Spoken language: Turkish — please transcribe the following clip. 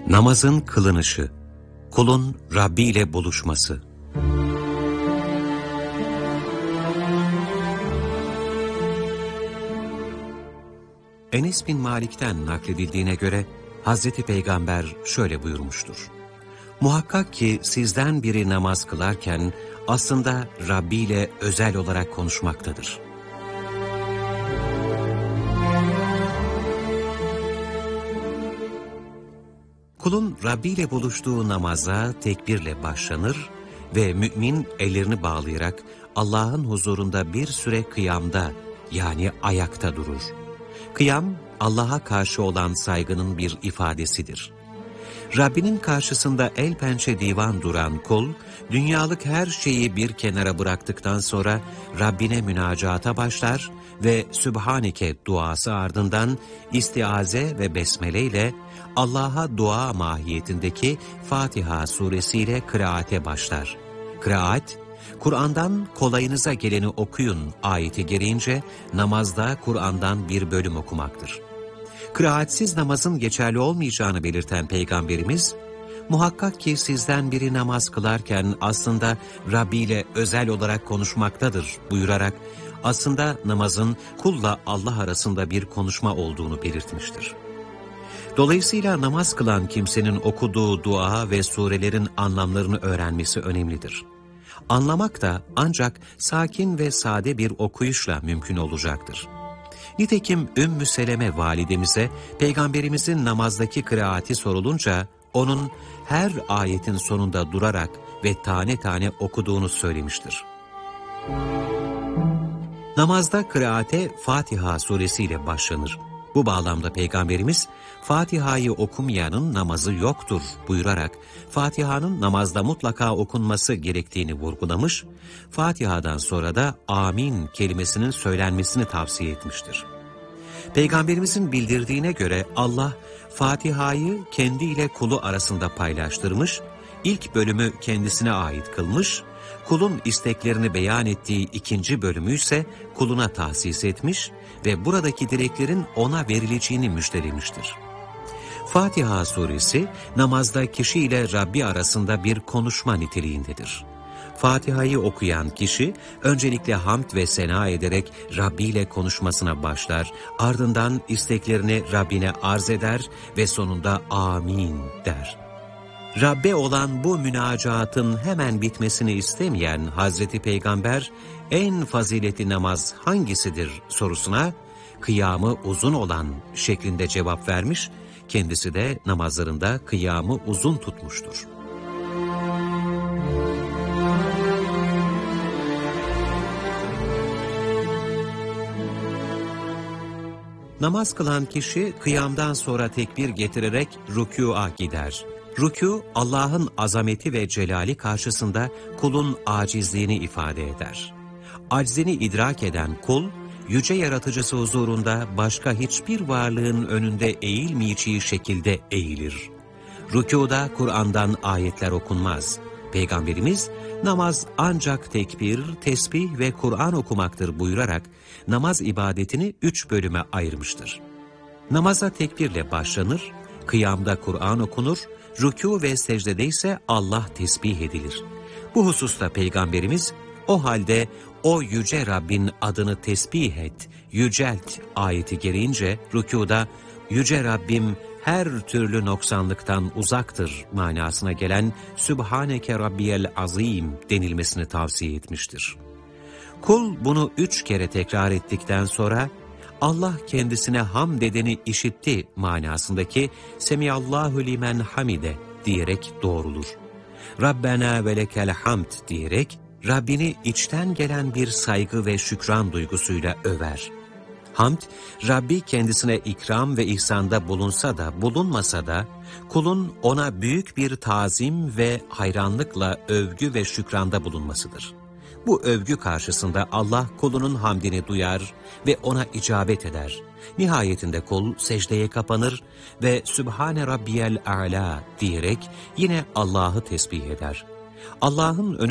Namazın kılınışı, kulun Rabbi ile buluşması. Enes bin Malik'ten nakledildiğine göre Hazreti Peygamber şöyle buyurmuştur: Muhakkak ki sizden biri namaz kılarken aslında Rabbi ile özel olarak konuşmaktadır. Kulun Rabbi ile buluştuğu namaza tekbirle başlanır ve mümin ellerini bağlayarak Allah'ın huzurunda bir süre kıyamda, yani ayakta durur. Kıyam, Allah'a karşı olan saygının bir ifadesidir. Rabbinin karşısında el pençe divan duran kul, dünyalık her şeyi bir kenara bıraktıktan sonra Rabbine münacata başlar ve Sübhaneke duası ardından istiaze ve besmele ile Allah'a dua mahiyetindeki Fatiha suresiyle kıraate başlar. Kıraat, Kur'an'dan kolayınıza geleni okuyun ayeti gereğince namazda Kur'an'dan bir bölüm okumaktır. Kıraatsiz namazın geçerli olmayacağını belirten Peygamberimiz, muhakkak ki sizden biri namaz kılarken aslında Rabbi ile özel olarak konuşmaktadır buyurarak aslında namazın kulla Allah arasında bir konuşma olduğunu belirtmiştir. Dolayısıyla namaz kılan kimsenin okuduğu dua ve surelerin anlamlarını öğrenmesi önemlidir. Anlamak da ancak sakin ve sade bir okuyuşla mümkün olacaktır. Nitekim Ümmü Seleme validemize Peygamberimizin namazdaki kıraati sorulunca onun her ayetin sonunda durarak ve tane tane okuduğunu söylemiştir. Namazda kıraate Fatiha suresiyle başlanır. Bu bağlamda Peygamberimiz Fatiha'yı okumayanın namazı yoktur buyurarak Fatiha'nın namazda mutlaka okunması gerektiğini vurgulamış, Fatiha'dan sonra da amin kelimesinin söylenmesini tavsiye etmiştir. Peygamberimizin bildirdiğine göre Allah Fatiha'yı kendi ile kulu arasında paylaştırmış, ilk bölümü kendisine ait kılmış, kulun isteklerini beyan ettiği ikinci bölümü ise kuluna tahsis etmiş ve buradaki dileklerin ona verileceğini müjdelemiştir. Fatiha suresi namazda kişi ile Rabbi arasında bir konuşma niteliğindedir. Fatiha'yı okuyan kişi öncelikle hamd ve sena ederek Rabbi ile konuşmasına başlar, ardından isteklerini Rabbine arz eder ve sonunda amin der. Rabbe olan bu münacatın hemen bitmesini istemeyen Hazreti Peygamber, en faziletli namaz hangisidir sorusuna, kıyamı uzun olan şeklinde cevap vermiş, kendisi de namazlarında kıyamı uzun tutmuştur. Namaz kılan kişi kıyamdan sonra tekbir getirerek rükûa gider. Rükû, Allah'ın azameti ve celali karşısında kulun acizliğini ifade eder. Aczini idrak eden kul, yüce yaratıcısı huzurunda başka hiçbir varlığın önünde eğilmeyeceği şekilde eğilir. Rükûda Kur'an'dan ayetler okunmaz. Peygamberimiz, namaz ancak tekbir, tesbih ve Kur'an okumaktır buyurarak namaz ibadetini 3 bölüme ayırmıştır. Namaza tekbirle başlanır, kıyamda Kur'an okunur, rükû ve secdede ise Allah tesbih edilir. Bu hususta Peygamberimiz, o halde o yüce Rabbin adını tesbih et, yücelt ayeti gereğince rükûda yüce Rabbim her türlü noksanlıktan uzaktır manasına gelen Sübhaneke Rabbiyel Azim denilmesini tavsiye etmiştir. Kul bunu 3 kere tekrar ettikten sonra Allah kendisine hamd edeni işitti manasındaki Semiyallahu limen hamide diyerek doğrulur. Rabbena ve lekel hamd diyerek Rabbini içten gelen bir saygı ve şükran duygusuyla över. Hamd, Rabbi kendisine ikram ve ihsanda bulunsa da bulunmasa da kulun ona büyük bir tazim ve hayranlıkla övgü ve şükranda bulunmasıdır. Bu övgü karşısında Allah kulunun hamdini duyar ve ona icabet eder. Nihayetinde kul secdeye kapanır ve Sübhane Rabbiyel A'la diyerek yine Allah'ı tesbih eder. Allah'ın